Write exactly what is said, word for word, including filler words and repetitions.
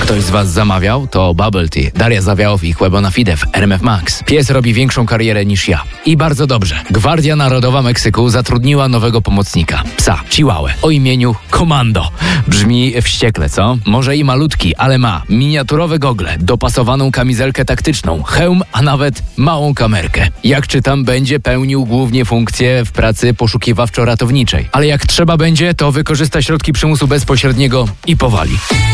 Ktoś z was zamawiał? To Bubble Tea. Daria Zawiałow i Chłebona Fide w R M F Max. Pies robi większą karierę niż ja. I bardzo dobrze. Gwardia Narodowa Meksyku zatrudniła nowego pomocnika. Psa, Chihuahua, o imieniu Komando. Brzmi wściekle, co? Może i malutki, ale ma miniaturowe gogle, dopasowaną kamizelkę taktyczną, hełm, a nawet małą kamerkę. Jak czytam, będzie pełnił głównie funkcję w pracy poszukiwawczo-ratowniczej. Ale jak trzeba będzie, to wykorzysta środki przymusu bezpośredniego i powali.